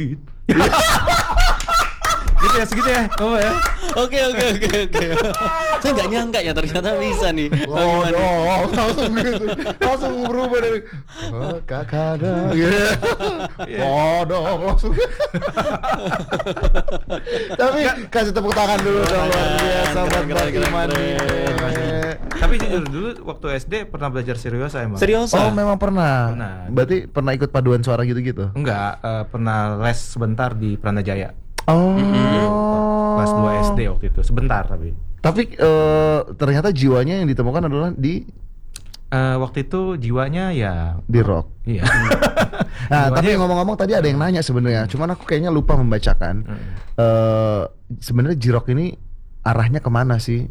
Gitu ya, segitu ya. Oh ya. Oke. Saya nggak nyangka ya ternyata bisa nih. Oh, langsung berubah dari kakada gitu. Oh, langsung. Tapi kasih tepuk tangan dulu dong, luar biasa buat Bang Iman. Tapi jujur dulu waktu SD pernah belajar seriosa emang. Serius? Oh, memang pernah. Pernah. Berarti pernah ikut paduan suara gitu-gitu? Enggak, pernah les sebentar di Pranajaya. Oh. Kelas 2 SD waktu itu, sebentar tapi. Tapi ternyata jiwanya yang ditemukan adalah di Waktu itu jiwanya ya di rock. iya. Nah, tapi ngomong-ngomong tadi ada yang nanya sebenarnya. Cuman aku kayaknya lupa membacakan. Sebenarnya J-Rock ini arahnya kemana sih?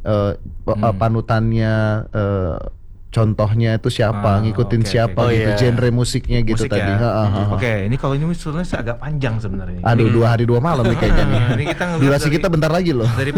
Panutannya, contohnya itu siapa? Ngikutin siapa gitu? Genre musiknya gitu musik tadi. ya. Oke, ini kalau ini sebenarnya agak panjang sebenarnya. Aduh, 2 hari 2 malam nih kayaknya nih. Ini kita ngeliat Durasi kita bentar lagi loh. Dari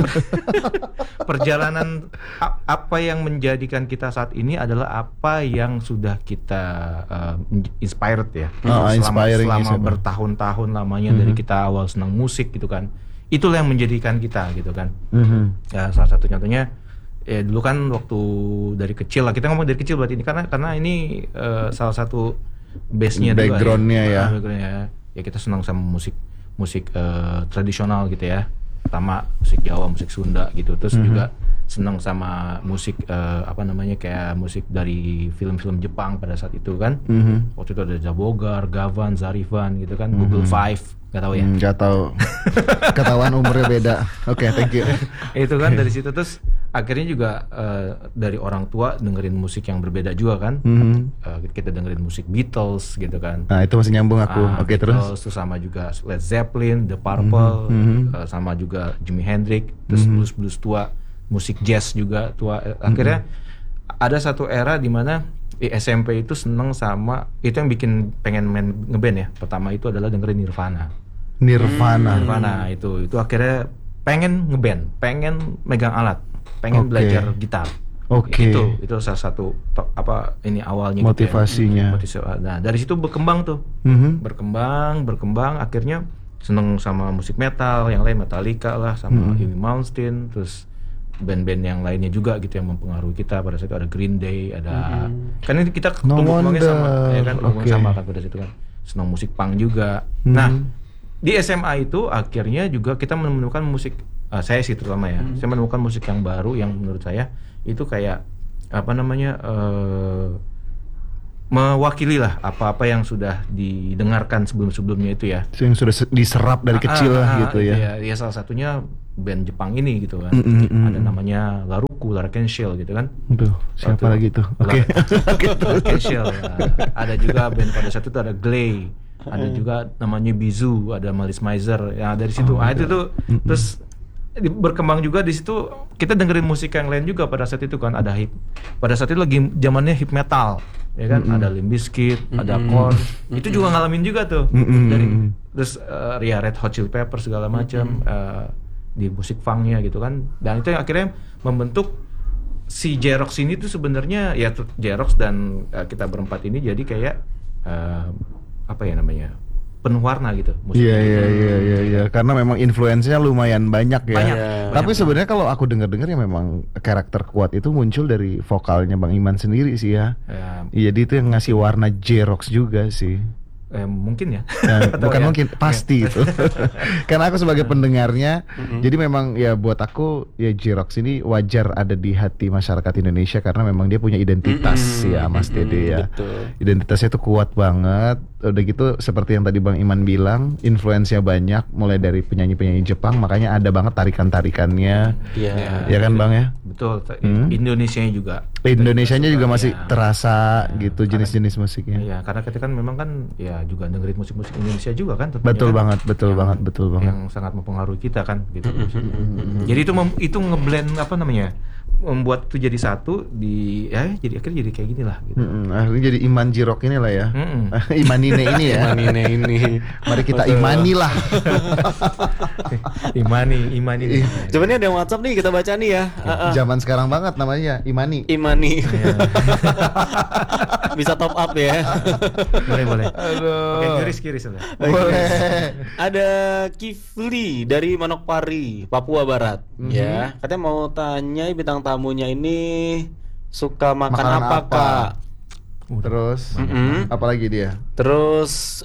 perjalanan apa yang menjadikan kita saat ini adalah apa yang sudah kita inspired ya. Selama bertahun-tahun lamanya dari kita awal senang musik gitu kan. Itulah yang menjadikan kita gitu kan. Ya, salah satu contohnya ya dulu kan waktu dari kecil lah, kita ngomong dari kecil berarti ini karena ini salah satu base-nya background-nya ya. Ya kita senang sama musik tradisional gitu ya. Pertama musik Jawa, musik Sunda gitu. Terus juga senang sama musik kayak musik dari film-film Jepang pada saat itu kan. Waktu itu ada Zabogar, Gavan, Zarivan gitu kan, Google Five. Gak tahu ya? Gak tahu. Ketahuan umurnya beda. Oke, thank you. Itu kan dari situ terus akhirnya juga dari orang tua dengerin musik yang berbeda juga kan. Kita dengerin musik Beatles gitu kan. Nah, itu masih nyambung aku. Oke, terus sama juga Led Zeppelin, The Purple, sama juga Jimi Hendrix, terus blues tua, musik jazz juga tua. Akhirnya ada satu era di mana di SMP itu seneng sama itu yang bikin pengen main ngeband ya. Pertama itu adalah dengerin Nirvana itu akhirnya pengen ngeband, pengen megang alat, pengen belajar gitar. Itu salah satu ini awalnya motivasinya. Gitu ya. Nah, dari situ berkembang tuh. Berkembang akhirnya seneng sama musik metal, yang lain Metallica lah, sama Amy Malmsteen, terus band-band yang lainnya juga gitu yang mempengaruhi kita. Pada saat itu ada Green Day, ada kan ini kita tumbuh-kembangnya sama ya kan, sama kan pada saat itu kan. Senang musik punk juga. Nah, di SMA itu akhirnya juga kita menemukan musik saya sih terutama ya. Saya menemukan musik yang baru yang menurut saya itu kayak mewakili lah apa-apa yang sudah didengarkan sebelum-sebelumnya itu ya. Yang sudah diserap dari kecil lah gitu ya. Ya salah satunya band Jepang ini gitu kan. Ada namanya Larkin Shell gitu kan. Aduh, siapa lagi tuh? Oke. Larkin Shell. Ada juga band pada saat itu ada Glay. Ada juga namanya Bizu, ada Malice Mizer. Ya dari situ. Itu tuh terus berkembang juga di situ. Kita dengerin musik yang lain juga pada saat itu kan, ada pada saat itu lagi zamannya hip metal ya kan. Ada Limp Bizkit, ada Korn. Itu juga ngalamin juga tuh. Terus Red Hot Chili Peppers segala macam di musik funknya gitu kan. Dan itu yang akhirnya membentuk si J-Rocks ini tuh sebenarnya ya J-Rocks dan kita berempat ini jadi kayak penuh warna gitu musiknya. Iya. Karena memang influence-nya lumayan banyak ya. Tapi sebenarnya kalau aku dengar-dengar ya memang karakter kuat itu muncul dari vokalnya Bang Iman sendiri sih ya. Jadi itu yang ngasih warna J-Rocks juga sih. Mungkin ya. Bukan ya? Mungkin, pasti itu. Karena aku sebagai pendengarnya, jadi memang ya buat aku ya J-Rocks ini wajar ada di hati masyarakat Indonesia karena memang dia punya identitas ya Mas Dede ya. Betul. Identitasnya itu kuat banget. Udah gitu seperti yang tadi Bang Iman bilang, influence-nya banyak mulai dari penyanyi-penyanyi Jepang, makanya ada banget tarikan-tarikannya. Ya kan Bang ya? Betul. Indonesianya juga. Indonesianya juga masih terasa gitu jenis-jenis musiknya. Iya, karena kita kan memang kan ya juga dengerin musik-musik Indonesia juga kan tentunya. Betul kan? betul banget. Yang sangat mempengaruhi kita kan gitu. Jadi itu ngeblend membuat itu jadi satu jadi akhirnya jadi kayak gini lah gitu. Akhirnya jadi Iman J-Rock inilah ya. Imanine ini ya. Imanine ini. Mari kita imani lah. Imani. Coba nih ada yang WhatsApp nih kita baca nih ya. Zaman sekarang banget namanya Imani. money. Bisa top up ya. Boleh. Aduh. Oke, kiri sudah. Boleh. Ada Kifli dari Manokwari, Papua Barat. Ya, katanya mau tanya bintang tamunya ini suka makan Makanan apa, apa? Kak? Terus apalagi dia? Terus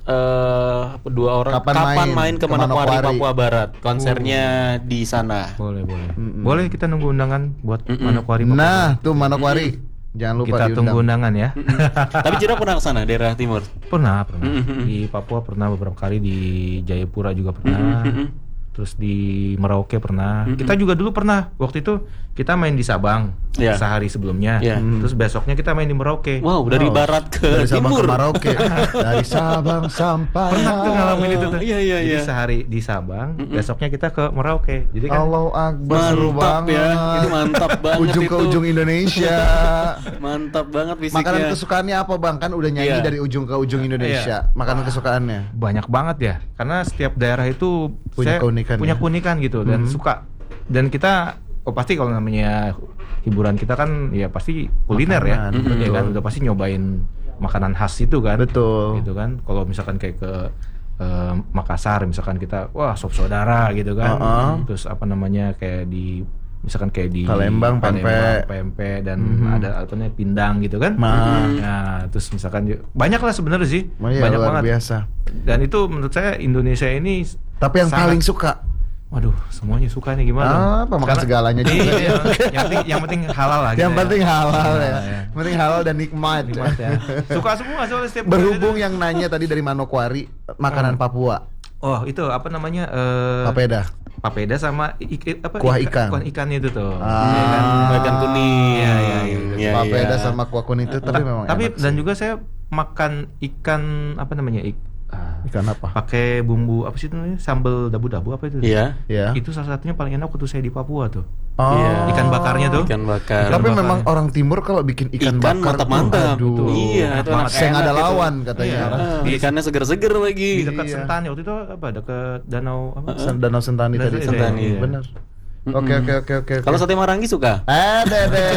dua orang Kapan main ke Manokwari, Papua Barat? Konsernya di sana. Boleh. Boleh kita nunggu undangan buat Manokwari. Nah, tuh Manokwari. Jangan lupa Kita diundang. tunggu undangan ya. Tapi Ciro pernah ke sana, daerah timur? Pernah. Di Papua pernah beberapa kali, di Jayapura juga pernah. Terus di Merauke pernah. Kita juga dulu pernah. Waktu itu kita main di Sabang sehari sebelumnya. Terus besoknya kita main di Merauke. Wow, dari barat ke Dari Sabang timur. ke Merauke. Dari Sabang sampai Pernah tuh ngalamin itu tuh. Iya. Jadi sehari di Sabang, besoknya kita ke Merauke. Jadi kan Allahu Akbar, seru Mantap banget. ya. Itu mantap banget Ujung itu. ke ujung Indonesia. Mantap banget fisiknya. Makanan kesukaannya apa Bang? Kan udah nyanyi dari ujung ke ujung Indonesia. Makanan kesukaannya. banyak banget ya. Karena setiap daerah itu Punya keunikan punya ya. keunikan gitu dan suka. Dan kita pasti kalau namanya hiburan kita kan ya pasti kuliner Makanan, ya. Ya kan udah pasti nyobain makanan khas itu kan. Betul. Gitu kan. Kalau misalkan kayak ke Makassar misalkan kita sop saudara gitu kan. Terus apa namanya kayak di misalkan kayak di Palembang, pempek dan ada apa namanya pindang gitu kan. Nah, terus misalkan banyak lah sebenarnya sih. Oh iya, banyak luar banget. biasa. Dan itu menurut saya Indonesia ini Tapi yang paling suka waduh, semuanya suka nih gimana? apa makan segalanya juga. Iya, yang penting halal lah. Yang penting halal ya. Ya. Yang penting halal dan nikmat. Nikmat ya. Suka semua soalnya setiap Berhubung yang nanya tadi dari Manokwari, makanan Papua. Oh, itu apa namanya? Papeda. Papeda sama Kuah ikan. Kuah ikan itu tuh. Ikan kuning. Iya. Papeda sama kuah kuning itu tapi memang Tapi enak dan sih. juga saya makan ikan apa namanya? Ikan apa? Pakai bumbu apa sih itu namanya? Sambal dabu-dabu apa itu? Iya. Ya. Itu salah satunya paling enak waktu saya di Papua tuh. Oh. Iya. Ikan bakarnya tuh. Ikan bakar. Tapi bakar. memang orang timur kalau bikin ikan bakar tuh, mantap-mantap. aduh. Iya, itu enak Saya nggak ada banget itu. lawan katanya. Ikannya seger-seger lagi. Di dekat Sentani waktu itu apa? Dekat danau apa? Danau Sentani tadi. Sentani, iya. Benar. Oke. Kalau sate Marangi suka? Dede,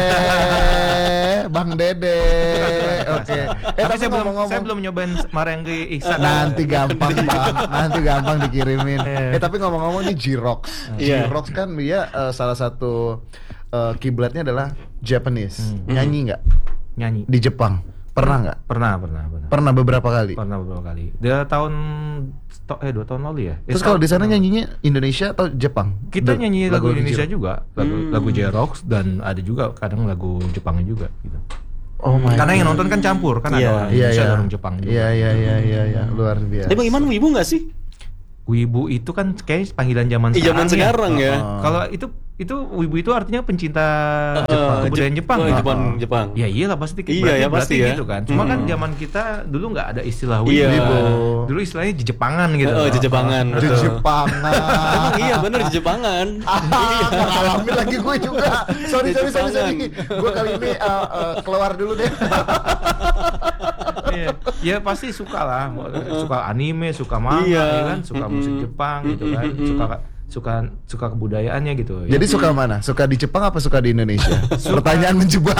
Bang Dede. Oke. Tapi saya belum nyobain Marangi Ihsan. Nanti gampang Bang. Nanti gampang dikirimin. Tapi ngomong-ngomong nih J-Rocks. Iya. J-Rocks kan dia salah satu kiblatnya adalah Japanese. Nyanyi nggak Nyanyi. di Jepang? Pernah nggak? Pernah. Pernah beberapa kali. Pernah beberapa kali. Dia tahun 2 tahun lalu ya. Terus kalau di sana nyanyinya Indonesia atau Jepang? kita nyanyi lagu Indonesia J-Rock. juga, lagu J-Rocks dan ada juga kadang lagu Jepangnya juga gitu. Oh my Karena God. yang nonton kan campur kan ada orang Indonesia ada orang Jepang juga. Iya, luar biasa. Tapi bagaimana wibu nggak sih? Wibu itu kan kayak panggilan zaman sekarang. Zaman sekarang ya. Kalau itu wibu itu artinya pencinta kebudayaan Jepang. Jepang. Ya iyalah pasti Iya, ya, pasti ya. gitu kan. Cuma kan zaman kita dulu nggak ada istilah wibu. Iya. Dulu istilahnya Jepangan gitu. Jepangan. Di Jepangan. Emang iya bener di Jepangan. Ngalamin lagi gue juga. Sorry. Gue kali ini keluar dulu deh. Iya. Ya pasti suka lah, suka anime, suka manga, ya kan, suka musik Jepang gitu kan, suka kebudayaannya gitu. Jadi suka mana? Suka di Jepang apa suka di Indonesia? Pertanyaan menjebak.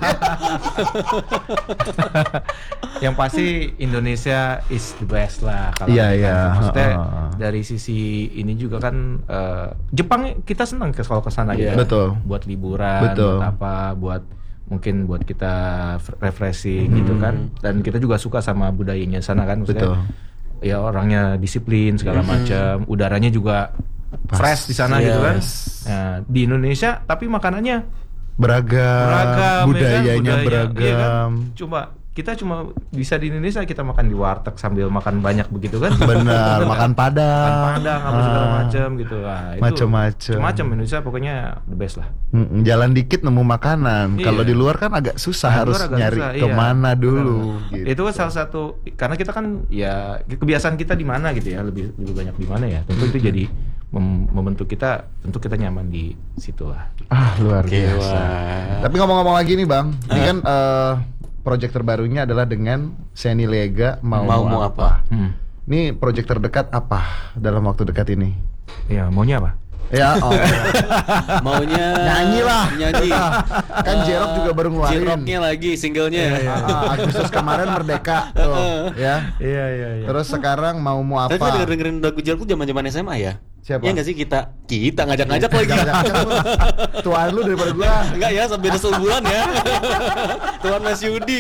Yang pasti Indonesia is the best lah kalau Iya, kan. iya. Maksudnya dari sisi ini juga kan Jepang kita senang kalau ke sana gitu. Betul. Buat liburan, Betul. buat apa, mungkin buat kita refreshing gitu kan. Dan kita juga suka sama budayanya sana kan, maksudnya. Betul. Ya orangnya disiplin segala macam, udaranya juga fresh di sana gitu kan. Nah, di Indonesia tapi makanannya Beragam, budayanya budaya, beragam. iya kan? Kita cuma bisa di Indonesia kita makan di warteg sambil makan banyak begitu kan. Benar, makan padang. apa segala macam gitu. Nah, itu macam Indonesia pokoknya the best lah. Jalan dikit nemu makanan. Iya. Kalau di luar kan agak susah, Nah, harus luar agak nyari susah, iya. kemana dulu. Gitu. Itu kan salah satu karena kita kan ya kebiasaan kita di mana gitu ya, lebih banyak di mana ya. Tentu itu jadi membentuk kita, tentu kita nyaman di situ lah. Luar biasa. Tapi ngomong-ngomong lagi nih Bang, ini kan project terbarunya adalah dengan Seni Lega mau apa? Ini project terdekat apa dalam waktu dekat ini? Ya maunya apa? Ya, oh. Maunya Nyanyi lah. Nyanyi. Kan J-Rock juga baru ngeluarin. J-Rocknya lagi singlenya. Agustus kemarin Merdeka tuh, ya. Iya. Terus sekarang mau Tapi apa? dengerin lagu J-Rock tuh zaman SMA ya? Siapa? Iya nggak sih kita ngajak-ngajak lagi. Tuan lu daripada gua. Enggak ya, sampai beda sebulan ya. Tuan Mas Yudi.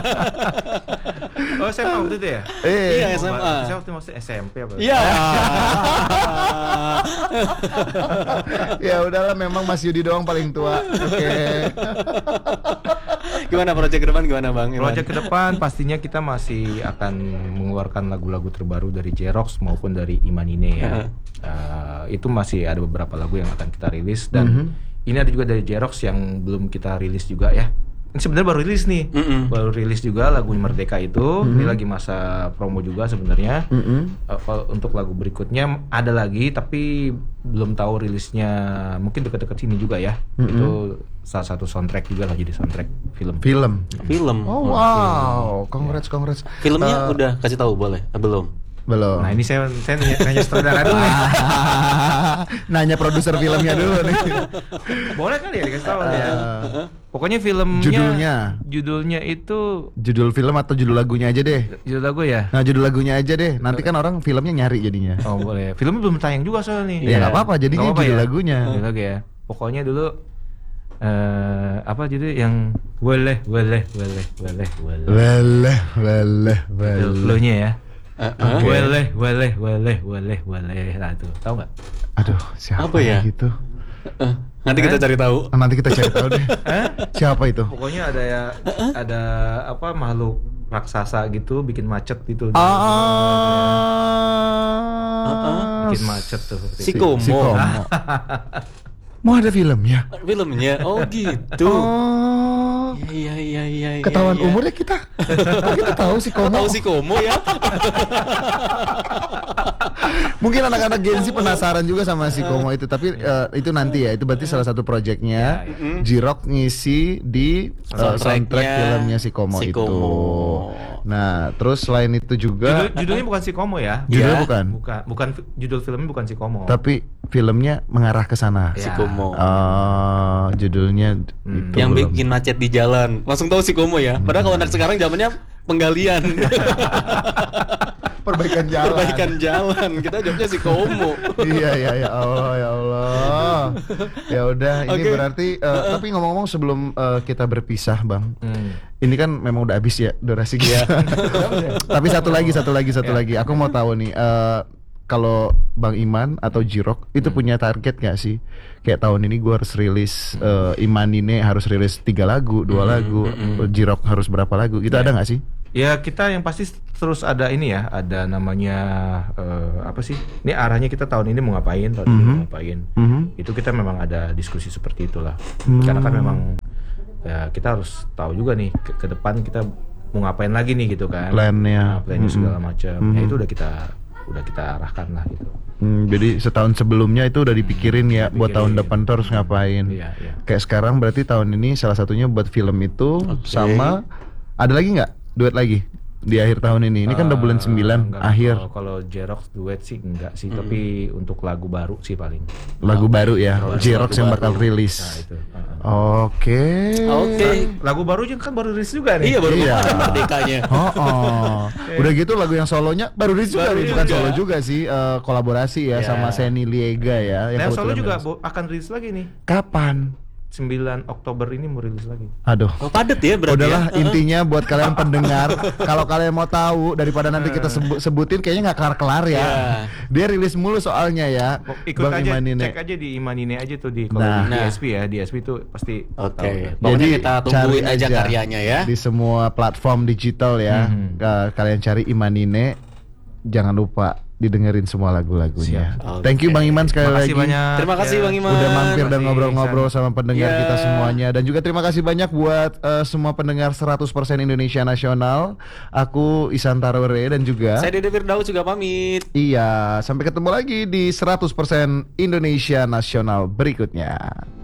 Oh, SMA waktu itu ya? Iya, SMA. Saya waktu masih SMP apa? Iya. Ya udahlah, memang Mas Yudi doang paling tua. Oke. Gimana proyek ke depan gimana Bang? Proyek ke depan pastinya kita masih akan mengeluarkan lagu-lagu terbaru dari J-Rox maupun dari Imanine ya. Itu masih ada beberapa lagu yang akan kita rilis dan ini ada juga dari J-Rox yang belum kita rilis juga ya. Ini sebenarnya baru rilis nih, baru rilis juga lagu Merdeka itu. Ini lagi masa promo juga sebenarnya. Untuk lagu berikutnya ada lagi tapi belum tahu rilisnya, mungkin dekat-dekat sini juga ya. Itu salah satu soundtrack juga lah, jadi soundtrack film. Oh wow, congrats. Filmnya udah kasih tahu boleh? Belum. Belum. Nah ini saya nanya sutradara dulu nih. Nanya produser filmnya dulu nih. Boleh kali ya dikasih tahu ya. Pokoknya filmnya judulnya itu judul film atau judul lagunya aja deh. judul lagu ya. Nah, judul lagunya aja deh. Nanti kan orang filmnya nyari jadinya. Oh boleh. Filmnya belum tayang juga soalnya nih. Ya nggak apa-apa, jadinya Nggak apa-apa judul ya? lagunya. Judul lagu ya. Pokoknya dulu apa judul yang boleh. Itu clue-nya ya. Boleh. Nah itu tahu nggak? Aduh, siapa Apa ya? gitu? Nanti kita cari tahu. Nanti kita cari tahu deh. Siapa itu? Pokoknya ada apa makhluk raksasa gitu bikin macet gitu. Bikin macet tuh. Si Komo. Mau ada filmnya? Filmnya. Oh gitu. Oh. Iya. Ketahuan umurnya kita. Kok kita tahu si Komo? Tahu si Komo ya? Mungkin anak-anak Gen Z penasaran juga sama si Komo itu, tapi itu nanti ya. Itu berarti salah satu proyeknya J-Rock ngisi di soundtrack filmnya si Komo itu. Nah, terus selain itu juga Judulnya bukan si Komo ya. Judulnya Bukan judul filmnya bukan si Komo. tapi filmnya mengarah ke sana. Si Komo. Judulnya itu Yang belum. bikin macet di jalan. Langsung tahu si Komo ya. Padahal kalau anak sekarang zamannya penggalian. Perbaikan jalan. Kita jawabnya si Komo. Iya ya Allah. Ya udah, ini berarti tapi ngomong-ngomong sebelum kita berpisah, Bang. Ini kan memang udah habis ya durasi kita. Tapi satu lagi. Aku mau tahu nih, kalau Bang Iman atau J-Rock itu punya target gak sih? Kayak tahun ini gue harus rilis, Iman ini harus rilis 3 lagu, 2 lagu, J-Rock harus berapa lagu? Gitu ada gak sih? Ya kita yang pasti terus ada ini ya, ada namanya apa sih? Ini arahnya kita tahun ini mau ngapain, tahun ini mau ngapain. Itu kita memang ada diskusi seperti itulah. Karena kan memang ya kita harus tahu juga nih ke depan kita mau ngapain lagi nih gitu kan. Plannya segala macam. Ya itu udah kita arahkan lah gitu. Jadi setahun sebelumnya itu udah dipikirin ya buat tahun depan tuh harus ngapain. Iya. Kayak sekarang berarti tahun ini salah satunya buat film itu sama ada lagi nggak duet lagi di akhir tahun ini? Ini kan udah bulan 9 akhir. Kalau J-Rox duet sih enggak sih, tapi untuk lagu baru sih paling. Lagu baru ya, J-Rox yang bakal rilis. Nah itu. Oke. Lagu baru kan baru rilis juga nih. Iya baru Merdekanya. Udah gitu lagu yang solonya baru rilis juga, bukan solo juga sih, kolaborasi ya sama Seni Liega ya. Yang solo juga akan rilis lagi nih. Kapan? 9 Oktober ini mau rilis lagi. Aduh. Oh, padet ya berarti. Udahlah intinya buat kalian pendengar, kalau kalian mau tahu daripada nanti kita sebutin kayaknya nggak kelar-kelar ya. Dia rilis mulu soalnya ya. Ikut Bang aja, Imanine. cek aja di Imanine aja tuh di di DSP ya. DSP itu pasti tahu. Jadi kita tungguin aja karyanya ya. Di semua platform digital ya. Kalian cari Imanine, jangan lupa didengerin semua lagu-lagunya. Thank you Bang Iman sekali lagi. Banyak. Terima kasih Bang Iman. Udah mampir dan ngobrol-ngobrol sama pendengar kita semuanya. Dan juga terima kasih banyak buat semua pendengar 100% Indonesia Nasional. Aku Isan Tarore dan juga saya Dede Firdaus juga pamit. Iya, sampai ketemu lagi di 100% Indonesia Nasional berikutnya.